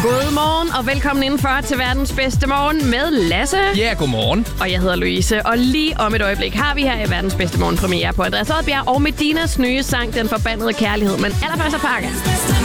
Godmorgen og velkommen indenfor til verdens bedste morgen med Lasse. Ja, godmorgen. Og jeg hedder Louise, og lige om et øjeblik har vi her i verdens bedste morgen premiere på Andreas Odbjerg og Medinas nye sang, Den Forbandede Kærlighed. Men allerførst er pakke.